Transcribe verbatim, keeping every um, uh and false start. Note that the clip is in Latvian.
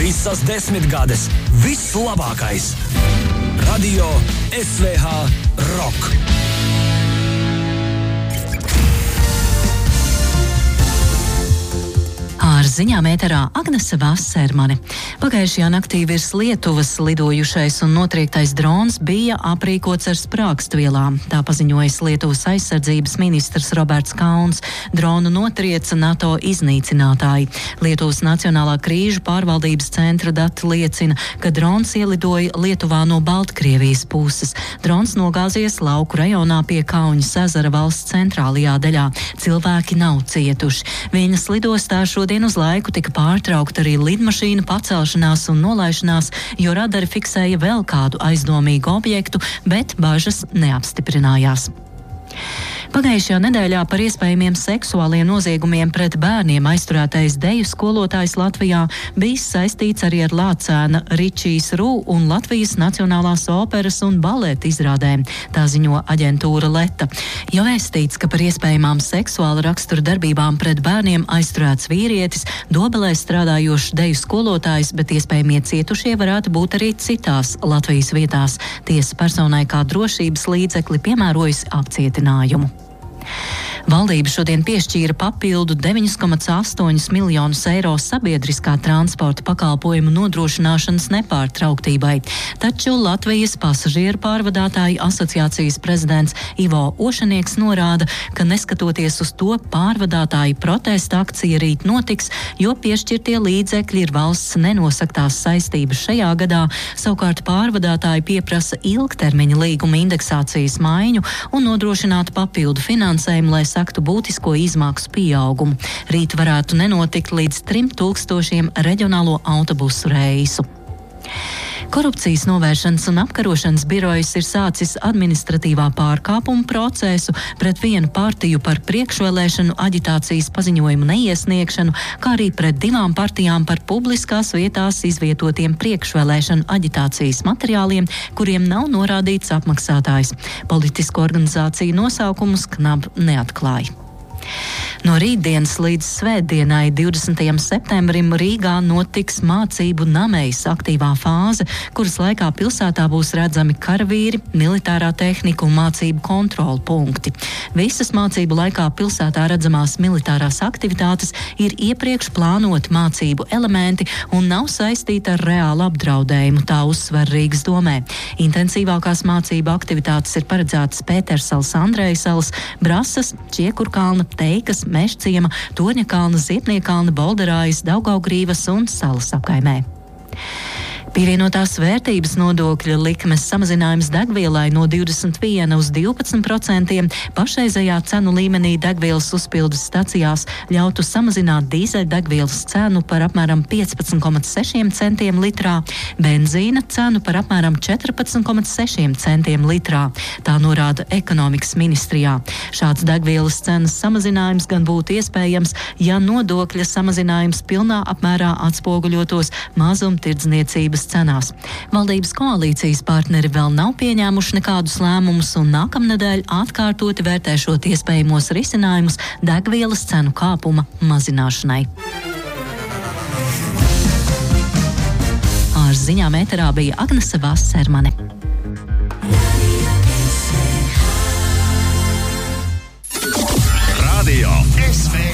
Visas desmitgades, viss labākais. Radio S V H Rock. Ar ziņām ēterā Agnese Vasermane. Pagājušajā naktī virs Lietuvas lidojušais un notriektais drons bija aprīkots ar sprākstvielām. Tā paziņojas Lietuvas aizsardzības ministrs Roberts Kauns. Dronu notrieca NATO iznīcinātāji. Lietuvas Nacionālā krīžu pārvaldības centra dati liecina, ka drons ielidoja Lietuvā no Baltkrievijas puses. Drons nogāzies lauku rajonā pie Kauņas ezera valsts centrālajā daļā. Cilvēki nav cietuši. Viņas lidostā šodien uz laiku tika pārtraukta arī lidmašīnu pacelšanās un nolaišanās, jo radari fiksēja vēl kādu aizdomīgu objektu, bet bažas neapstiprinājās. Pagājušajā nedēļā par iespējamiem seksuāliem noziegumiem pret bērniem aizturētais deju skolotājs Latvijā bijis saistīts arī ar Lācēna Ričijs Rū un Latvijas Nacionālās operas un baleta izrādēm, tā ziņo aģentūra Leta. Jau vēstīts, ka par iespējamām seksuāla rakstura darbībām pret bērniem aizturēts vīrietis, Dobelē strādājošs deju skolotājs, bet iespējamie cietušie varētu būt arī citās Latvijas vietās. Tiesa personai kā drošības līdzekli piemērojas apcietinājumu. Valdība šodien piešķīra papildu deviņi komats astoņi miljonus eiro sabiedriskā transporta pakalpojumu nodrošināšanas nepārtrauktībai. Taču Latvijas pasažieru pārvadātāju asociācijas prezidents Ivo Ošanieks norāda, ka neskatoties uz to, pārvadātāju protesta akcija rīt notiks, jo piešķirtie līdzekļi ir valsts nenosaktās saistības šajā gadā. Savukārt pārvadātāji pieprasa ilgtermiņa līguma indeksācijas maiņu un nodrošināt papildu finansējumu, lai saktu būtisko izmaksu pieaugumu. Rīt varētu nenotikt līdz trim tūkstošiem reģionālo autobusu reisu. Korupcijas novēršanas un apkarošanas birojas ir sācis administratīvā pārkāpuma procesu pret vienu partiju par priekšvēlēšanu aģitācijas paziņojumu neiesniegšanu, kā arī pret divām partijām par publiskās vietās izvietotiem priekšvēlēšanu aģitācijas materiāliem, kuriem nav norādīts apmaksātājs. Politisko organizāciju nosaukumus knab neatklāja. No rītdienas līdz svētdienai, divdesmitajam septembrim, Rīgā notiks mācību namejas aktīvā fāze, kuras laikā pilsētā būs redzami karavīri, militārā tehnika un mācību kontrolu punkti. Visas mācību laikā pilsētā redzamās militārās aktivitātes ir iepriekš plānoti mācību elementi un nav saistīti ar reālu apdraudējumu, tā uzsver Rīgas domē. Intensīvākās mācību aktivitātes ir paredzētas Pētersalas, Andrejsalas, Brasas, Čiekurkalna, Teikas, Mežciema, Torņakalna, Ziepniekalna, Bolderājas, Daugavgrīvas un Salas apkaimē. Pievienotās vērtības nodokļa likmes samazinājums degvielai no divdesmit viena uz divpadsmit procentiem pašreizējā cenu līmenī degvielas uzpildes stacijās ļautu samazināt dīzeļdegvielas cenu par apmēram piecpadsmit komats seši centiem litrā, benzīna cenu par apmēram četrpadsmit komats seši centiem litrā. Tā norāda ekonomikas ministrijā. Šāds degvielas cenas samazinājums gan būtu iespējams, ja nodokļa samazinājums pilnā apmērā atspoguļotos mazumtirdzniecības cenās. Valdības koalīcijas partneri vēl nav pieņēmuši nekādus lēmumus un nākamnedēļ atkārtoti vērtēšot iespējamos risinājumus degvielas cenu kāpuma mazināšanai. Ar ziņām ēterā bija Agnese Vasermane. Radio S V